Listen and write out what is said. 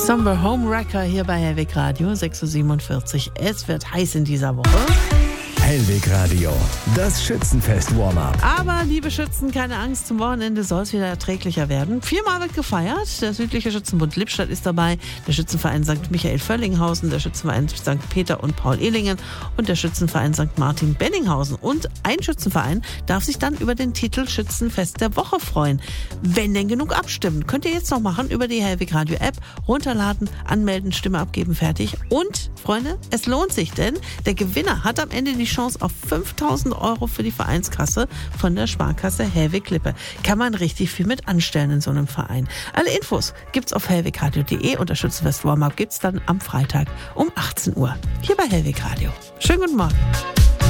Somber Homewrecker hier bei Hellweg Radio, 6.47 Uhr. Es wird heiß in dieser Woche. Hellweg Radio, das Schützenfest-Warm-up. Aber, liebe Schützen, keine Angst, zum Wochenende soll es wieder erträglicher werden. 4-mal wird gefeiert. Der südliche Schützenbund Lippstadt ist dabei, der Schützenverein St. Michael Völlinghausen, der Schützenverein St. Peter und Paul Ehlingen und der Schützenverein St. Martin Benninghausen. Und ein Schützenverein darf sich dann über den Titel Schützenfest der Woche freuen. Wenn denn genug abstimmen, könnt ihr jetzt noch machen über die Hellweg Radio App, runterladen, anmelden, Stimme abgeben, fertig. Und, Freunde, es lohnt sich, denn der Gewinner hat am Ende die Chance auf 5.000 € für die Vereinskasse von der Sparkasse Hellweg-Lippe. Kann man richtig viel mit anstellen in so einem Verein. Alle Infos gibt's auf hellwegradio.de und das Schützenfest Warm-up gibt's dann am Freitag um 18 Uhr. Hier bei Hellweg Radio. Schönen guten Morgen.